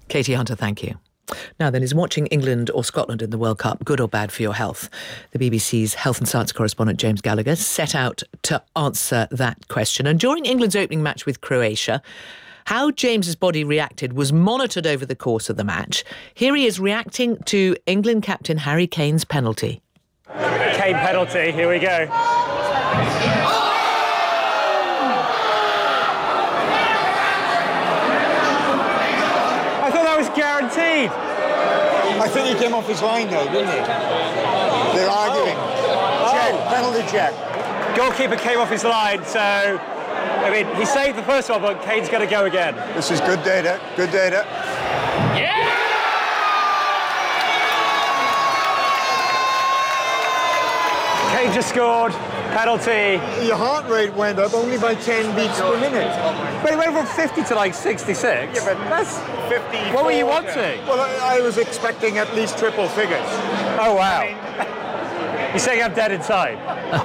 Katie Hunter, thank you. Now then, is watching England or Scotland in the World Cup good or bad for your health? The BBC's health and science correspondent James Gallagher set out to answer that question. And during England's opening match with Croatia, how James's body reacted was monitored over the course of the match. Here he is reacting to England captain Harry Kane's penalty. Kane penalty, here we go. I thought that was guaranteed. I think he came off his line though, didn't he? They're arguing. Check, penalty check. Goalkeeper came off his line, so, I mean, he saved the first one, but Kane's going to go again. This is good data, good data. Yeah! Kane just scored. Penalty. Your heart rate went up only by 10 beats per minute. But it went from 50 to like 66. Yeah, but that's 50. What were you wanting? Well, I was expecting at least triple figures. Oh, wow. You're saying I'm dead inside.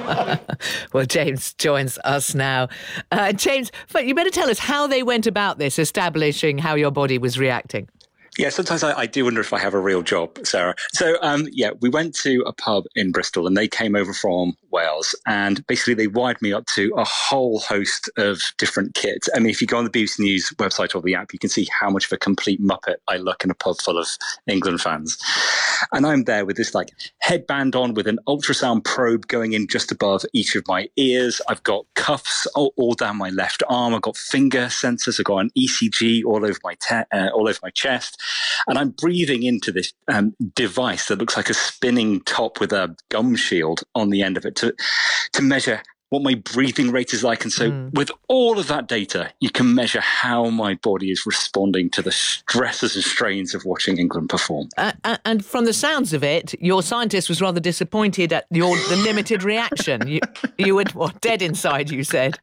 Well, James joins us now. James, but you better tell us how they went about this, establishing how your body was reacting. Yeah, sometimes I do wonder if I have a real job, Sarah. So, we went to a pub in Bristol and they came over from Wales and basically they wired me up to a whole host of different kits. I mean, if you go on the BBC News website or the app, you can see how much of a complete muppet I look in a pub full of England fans. And I'm there with this like headband on with an ultrasound probe going in just above each of my ears. I've got cuffs all down my left arm. I've got finger sensors. I've got an ECG all over my chest. And I'm breathing into this device that looks like a spinning top with a gum shield on the end of it to measure what my breathing rate is like. And so with all of that data, you can measure how my body is responding to the stresses and strains of watching England perform. And from the sounds of it, your scientist was rather disappointed at the limited reaction. You were dead inside, you said.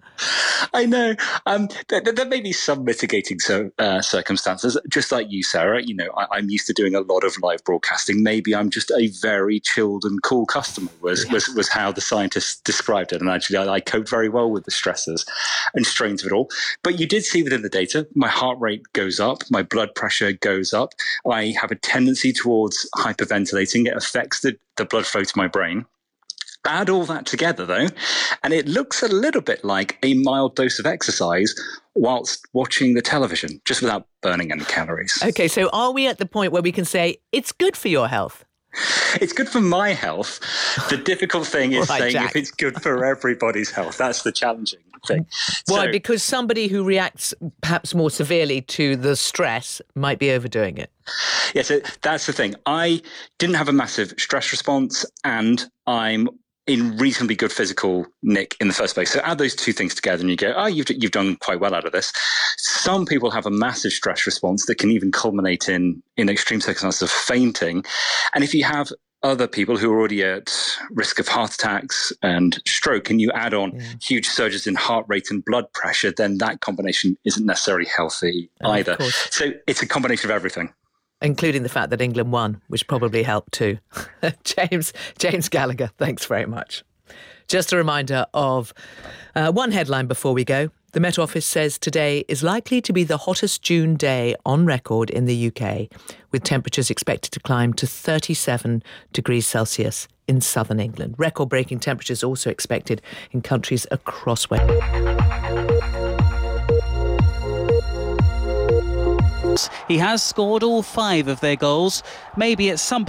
I know. There may be some mitigating circumstances, just like you, Sarah. You know, I'm used to doing a lot of live broadcasting. Maybe I'm just a very chilled and cool customer, was how the scientists described it. And actually, I coped very well with the stresses and strains of it all. But you did see within the data, my heart rate goes up, my blood pressure goes up. I have a tendency towards hyperventilating. It affects the blood flow to my brain. Add all that together, though, and it looks a little bit like a mild dose of exercise whilst watching the television, just without burning any calories. Okay, so are we at the point where we can say it's good for your health? It's good for my health. The difficult thing is saying Jack. if it's good for everybody's health. That's the challenging thing. Why? So, because somebody who reacts perhaps more severely to the stress might be overdoing it. yeah, so that's the thing. I didn't have a massive stress response, and I'm in reasonably good physical nick in the first place. So add those two things together and you go, you've done quite well out of this. Some people have a massive stress response that can even culminate in extreme circumstances of fainting. And if you have other people who are already at risk of heart attacks and stroke, and you add on huge surges in heart rate and blood pressure, then that combination isn't necessarily healthy either. So it's a combination of everything. Including the fact that England won, which probably helped too. James Gallagher, thanks very much. Just a reminder of one headline before we go. The Met Office says today is likely to be the hottest June day on record in the UK, with temperatures expected to climb to 37 degrees Celsius in southern England. Record-breaking temperatures also expected in countries across Wales. He has scored all 5 of their goals. Maybe at some point